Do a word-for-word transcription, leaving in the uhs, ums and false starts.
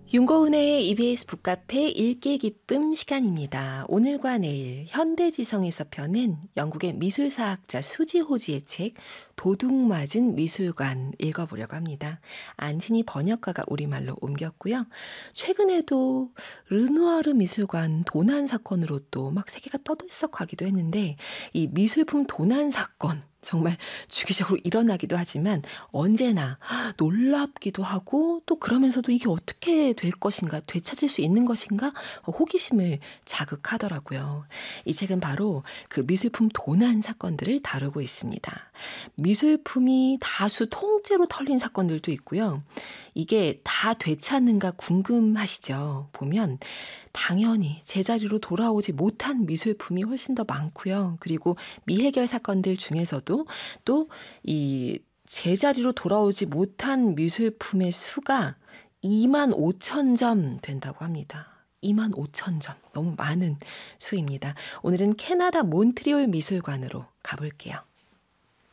윤고은의 이비에스 북카페 읽기 기쁨 시간입니다. 오늘과 내일 현대지성에서 펴낸 영국의 미술사학자 수지 호지의 책 도둑맞은 미술관 읽어보려고 합니다. 안진이 번역가가 우리말로 옮겼고요. 최근에도 르누아르 미술관 도난 사건으로 또 막 세계가 떠들썩하기도 했는데 이 미술품 도난 사건 정말 주기적으로 일어나기도 하지만 언제나 놀랍기도 하고 또 그러면서도 이게 어떻게 될 것인가, 되찾을 수 있는 것인가 호기심을 자극하더라고요. 이 책은 바로 그 미술품 도난 사건들을 다루고 있습니다. 미술품이 다수 통째로 털린 사건들도 있고요. 이게 다 되찾는가 궁금하시죠? 보면 당연히 제자리로 돌아오지 못한 미술품이 훨씬 더 많고요. 그리고 미해결 사건들 중에서도 또 이 제자리로 돌아오지 못한 미술품의 수가 이만 오천 점 된다고 합니다. 이만 오천 점. 너무 많은 수입니다. 오늘은 캐나다 몬트리올 미술관으로 가볼게요.